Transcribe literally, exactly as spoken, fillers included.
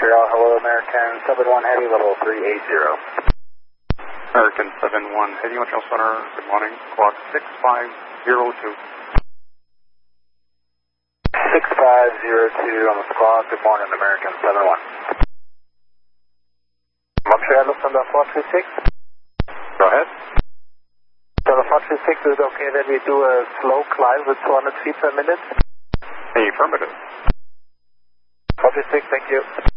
Montreal, hello, American seven one Heavy, level three eight zero. American seven one Heavy, Montreal Center, good morning, clock six five zero two. six five zero two on the clock, good morning, American seven one. Montreal, Lufthansa four three six. Go ahead. So the four three six, is it okay that we do a slow climb with two hundred feet per minute? Affirmative. four three six, thank you.